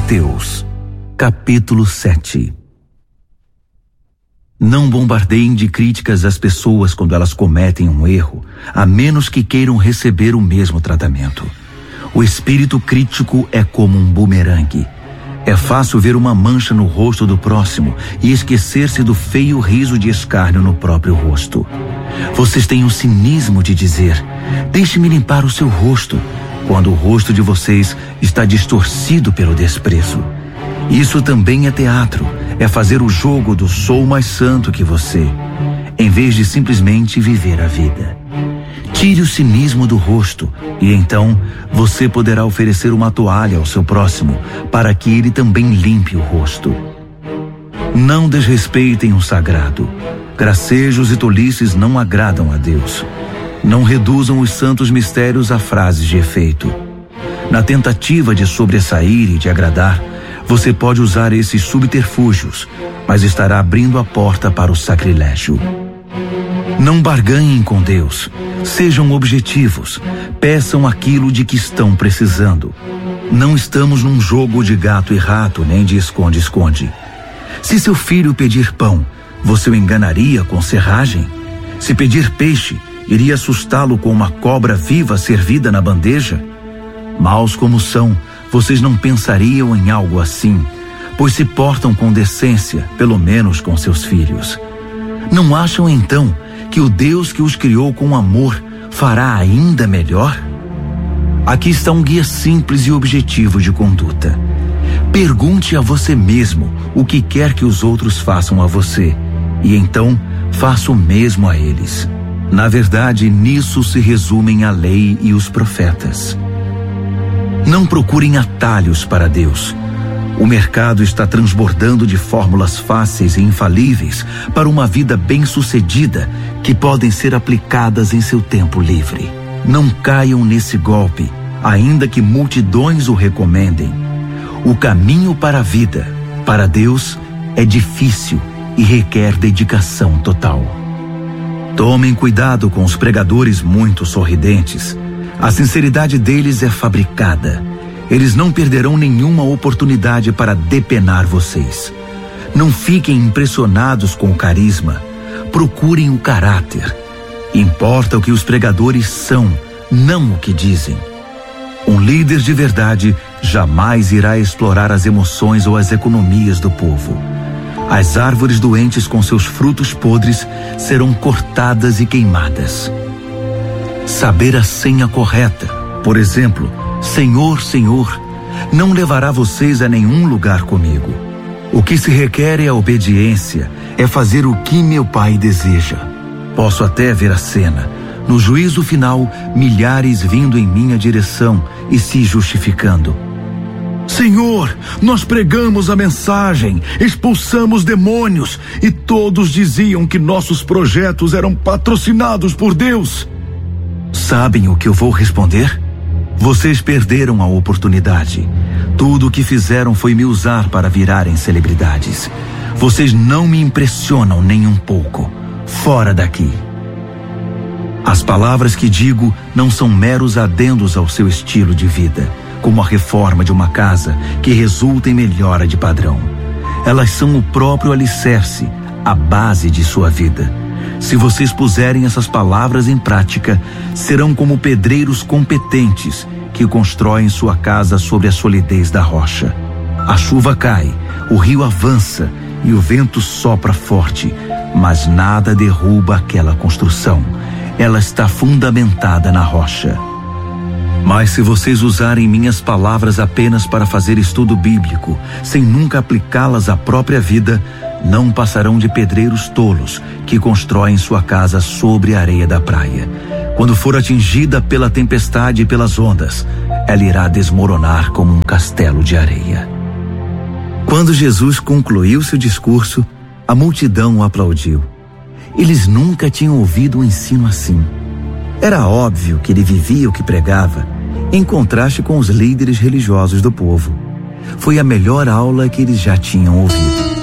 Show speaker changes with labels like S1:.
S1: Mateus, capítulo 7. Não bombardeiem de críticas as pessoas quando elas cometem um erro, a menos que queiram receber o mesmo tratamento. O espírito crítico é como um bumerangue. É fácil ver uma mancha no rosto do próximo e esquecer-se do feio riso de escárnio no próprio rosto. Vocês têm o cinismo de dizer: deixe-me limpar o seu rosto, quando o rosto de vocês está distorcido pelo desprezo. Isso também é teatro, é fazer o jogo do sou mais santo que você, em vez de simplesmente viver a vida. Tire o cinismo do rosto e então você poderá oferecer uma toalha ao seu próximo para que ele também limpe o rosto. Não desrespeitem o sagrado. Gracejos e tolices não agradam a Deus. Não reduzam os santos mistérios a frases de efeito. Na tentativa de sobressair e de agradar, você pode usar esses subterfúgios, mas estará abrindo a porta para o sacrilégio. Não barganhem com Deus. Sejam objetivos. Peçam aquilo de que estão precisando. Não estamos num jogo de gato e rato, nem de esconde-esconde. Se seu filho pedir pão, você o enganaria com serragem? Se pedir peixe, iria assustá-lo com uma cobra viva servida na bandeja? Maus como são, vocês não pensariam em algo assim, pois se portam com decência, pelo menos com seus filhos. Não acham então que o Deus que os criou com amor fará ainda melhor? Aqui está um guia simples e objetivo de conduta. Pergunte a você mesmo o que quer que os outros façam a você, e então faça o mesmo a eles. Na verdade, nisso se resumem a lei e os profetas. Não procurem atalhos para Deus. O mercado está transbordando de fórmulas fáceis e infalíveis para uma vida bem-sucedida que podem ser aplicadas em seu tempo livre. Não caiam nesse golpe, ainda que multidões o recomendem. O caminho para a vida, para Deus, é difícil e requer dedicação total. Tomem cuidado com os pregadores muito sorridentes. A sinceridade deles é fabricada. Eles não perderão nenhuma oportunidade para depenar vocês. Não fiquem impressionados com o carisma. Procurem o caráter. Importa o que os pregadores são, não o que dizem. Um líder de verdade jamais irá explorar as emoções ou as economias do povo. As árvores doentes com seus frutos podres serão cortadas e queimadas. Saber a senha correta, por exemplo, Senhor, Senhor, não levará vocês a nenhum lugar comigo. O que se requer é a obediência, é fazer o que meu Pai deseja. Posso até ver a cena. No juízo final, milhares vindo em minha direção e se justificando. Senhor, nós pregamos a mensagem, expulsamos demônios e todos diziam que nossos projetos eram patrocinados por Deus. Sabem o que eu vou responder? Vocês perderam a oportunidade. Tudo o que fizeram foi me usar para virarem celebridades. Vocês não me impressionam nem um pouco. Fora daqui. As palavras que digo não são meros adendos ao seu estilo de vida, como a reforma de uma casa que resulta em melhora de padrão. Elas são o próprio alicerce, a base de sua vida. Se vocês puserem essas palavras em prática, serão como pedreiros competentes que constroem sua casa sobre a solidez da rocha. A chuva cai, o rio avança e o vento sopra forte, mas nada derruba aquela construção. Ela está fundamentada na rocha. Mas se vocês usarem minhas palavras apenas para fazer estudo bíblico, sem nunca aplicá-las à própria vida, não passarão de pedreiros tolos que constroem sua casa sobre a areia da praia. Quando for atingida pela tempestade e pelas ondas, ela irá desmoronar como um castelo de areia. Quando Jesus concluiu seu discurso, a multidão o aplaudiu. Eles nunca tinham ouvido um ensino assim. Era óbvio que ele vivia o que pregava, em contraste com os líderes religiosos do povo. Foi a melhor aula que eles já tinham ouvido.